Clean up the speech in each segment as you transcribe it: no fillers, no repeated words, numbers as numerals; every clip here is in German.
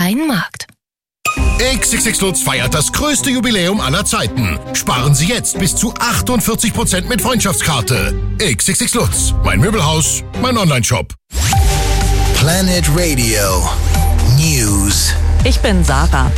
Weinmarkt. XXX Lutz feiert das größte Jubiläum aller Zeiten. Sparen Sie jetzt bis zu 48% mit Freundschaftskarte. XXX Lutz, mein Möbelhaus, mein Onlineshop. Planet Radio News. Ich bin Sarah.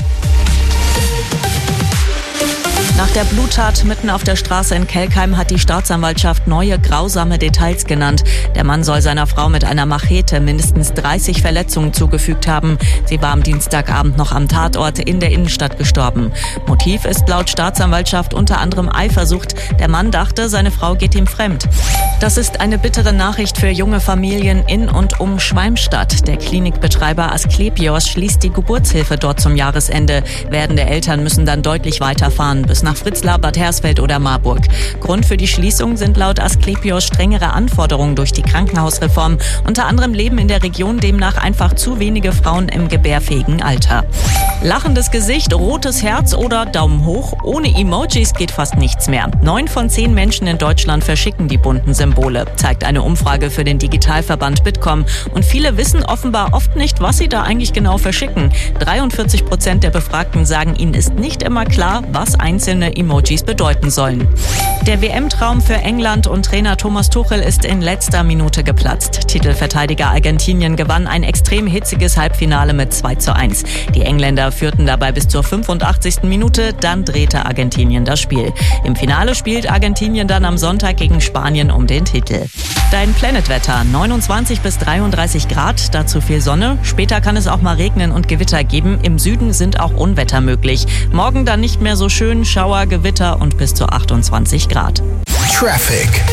Nach der Bluttat mitten auf der Straße in Kelkheim hat die Staatsanwaltschaft neue grausame Details genannt. Der Mann soll seiner Frau mit einer Machete mindestens 30 Verletzungen zugefügt haben. Sie war am Dienstagabend noch am Tatort in der Innenstadt gestorben. Motiv ist laut Staatsanwaltschaft unter anderem Eifersucht. Der Mann dachte, seine Frau geht ihm fremd. Das ist eine bittere Nachricht für junge Familien in und um Schwalmstadt. Der Klinikbetreiber Asklepios schließt die Geburtshilfe dort zum Jahresende. Werdende Eltern müssen dann deutlich weiterfahren, bis nach Fritzlar, Bad Hersfeld oder Marburg. Grund für die Schließung sind laut Asklepios strengere Anforderungen durch die Krankenhausreform. Unter anderem leben in der Region demnach einfach zu wenige Frauen im gebärfähigen Alter. Lachendes Gesicht, rotes Herz oder Daumen hoch. Ohne Emojis geht fast nichts mehr. 9 von 10 Menschen in Deutschland verschicken die bunten Symbole, zeigt eine Umfrage für den Digitalverband Bitkom. Und viele wissen offenbar oft nicht, was sie da eigentlich genau verschicken. 43% der Befragten sagen, ihnen ist nicht immer klar, was einzelne Emojis bedeuten sollen. Der WM-Traum für England und Trainer Thomas Tuchel ist in letzter Minute geplatzt. Titelverteidiger Argentinien gewann ein extrem hitziges Halbfinale mit 2:1. Die Engländer führten dabei bis zur 85. Minute, dann drehte Argentinien das Spiel. Im Finale spielt Argentinien dann am Sonntag gegen Spanien um den Titel. Dein Planetwetter, 29 bis 33 Grad, dazu viel Sonne. Später kann es auch mal regnen und Gewitter geben. Im Süden sind auch Unwetter möglich. Morgen dann nicht mehr so schön, Schauer, Gewitter und bis zu 28 Grad. Traffic.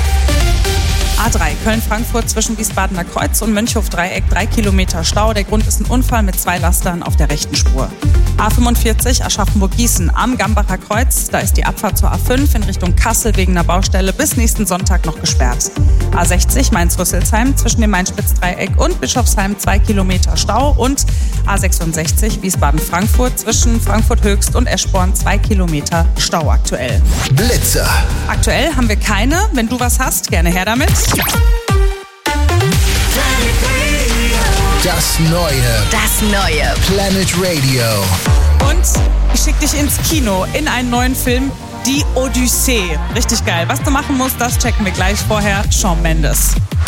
A3 Köln-Frankfurt zwischen Wiesbadener Kreuz und Mönchhof-Dreieck 3 Kilometer Stau. Der Grund ist ein Unfall mit 2 Lastern auf der rechten Spur. A45 Aschaffenburg-Gießen am Gambacher Kreuz. Da ist die Abfahrt zur A5 in Richtung Kassel wegen einer Baustelle bis nächsten Sonntag noch gesperrt. A60 Mainz-Rüsselsheim zwischen dem Main-Spitz-Dreieck und Bischofsheim 2 Kilometer Stau. Und A66 Wiesbaden-Frankfurt zwischen Frankfurt-Höchst und Eschborn 2 Kilometer Stau aktuell. Blitzer. Aktuell haben wir keine. Wenn du was hast, gerne her damit. Das neue Planet Radio. Und ich schicke dich ins Kino in einen neuen Film, Die Odyssee. Richtig geil. Was du machen musst, das checken wir gleich. Vorher Shawn Mendes.